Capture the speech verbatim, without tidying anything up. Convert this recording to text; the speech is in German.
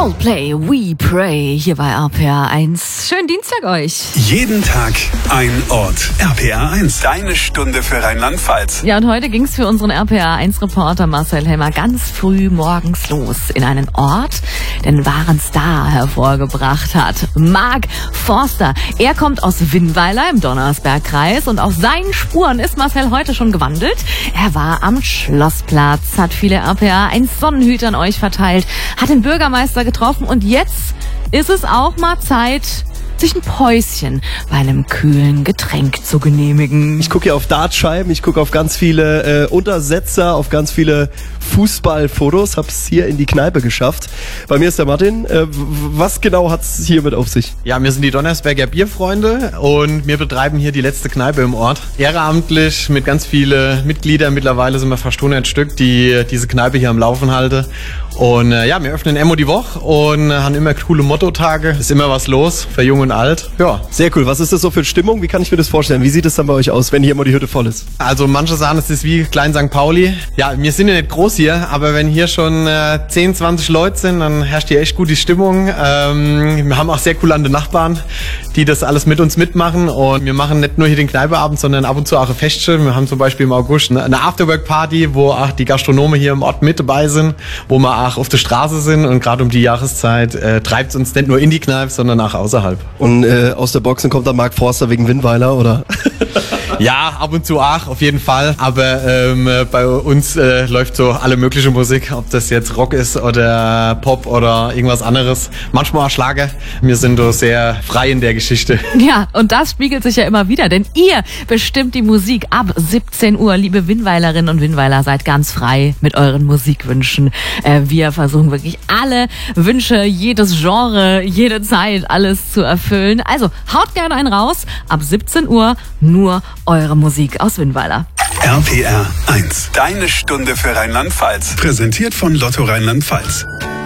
Coldplay, We Pray, hier bei R P R eins. Schönen Dienstag euch. Jeden Tag ein Ort. R P R eins, deine Stunde für Rheinland-Pfalz. Ja, und heute ging's für unseren R P R eins Reporter Marcel Helmer ganz früh morgens los in einen Ort, der einen wahren Star hervorgebracht hat. Mark Forster. Er kommt aus Winnweiler im Donnersbergkreis und auf seinen Spuren ist Marcel heute schon gewandelt. Er war am Schlossplatz, hat viele R P R eins Sonnenhüter an euch verteilt, hat den Bürgermeister getroffen und jetzt ist es auch mal Zeit, sich ein Päuschen bei einem kühlen Getränk zu genehmigen. Ich gucke hier auf Dartscheiben, ich gucke auf ganz viele äh, Untersetzer, auf ganz viele Fußballfotos, hab's hier in die Kneipe geschafft. Bei mir ist der Martin. Äh, was genau hat's hiermit auf sich? Ja, wir sind die Donnersberger Bierfreunde und wir betreiben hier die letzte Kneipe im Ort. Ehrenamtlich mit ganz vielen Mitgliedern, mittlerweile sind wir fast hundert Stück, die diese Kneipe hier am Laufen halten. Und äh, ja, wir öffnen immer die Woche und äh, haben immer coole Mottotage. Ist immer was los, für jung und alt. Ja. Sehr cool. Was ist das so für eine Stimmung? Wie kann ich mir das vorstellen? Wie sieht es dann bei euch aus, wenn hier immer die Hütte voll ist? Also manche sagen, es ist wie Klein Sankt Pauli. Ja, wir sind ja nicht groß hier, aber wenn hier schon äh, zehn, zwanzig Leute sind, dann herrscht hier echt gut die Stimmung. Ähm, wir haben auch sehr coole Nachbarn, die das alles mit uns mitmachen. Und wir machen nicht nur hier den Kneipeabend, sondern ab und zu auch ein Festchen. Wir haben zum Beispiel im August eine Afterwork-Party, wo auch die Gastronomen hier im Ort mit dabei sind, wo wir auch auf der Straße sind. Und gerade um die Jahreszeit äh, treibt es uns nicht nur in die Kneipe, sondern auch außerhalb. Und äh, aus der Boxen kommt dann Mark Forster wegen Winnweiler, oder? Ja, ab und zu auch, auf jeden Fall. Aber ähm, bei uns äh, läuft so alle mögliche Musik, ob das jetzt Rock ist oder Pop oder irgendwas anderes. Manchmal auch Schlager. Wir sind da sehr frei in der Geschichte. Ja, und das spiegelt sich ja immer wieder, denn ihr bestimmt die Musik ab siebzehn Uhr. Liebe Winnweilerinnen und Winnweiler, seid ganz frei mit euren Musikwünschen. Äh, wir versuchen wirklich alle Wünsche, jedes Genre, jede Zeit, alles zu erfüllen. Also haut gerne einen raus. Ab siebzehn Uhr nur eure Musik aus Winnweiler. R P R eins, deine Stunde für Rheinland-Pfalz. Präsentiert von Lotto Rheinland-Pfalz.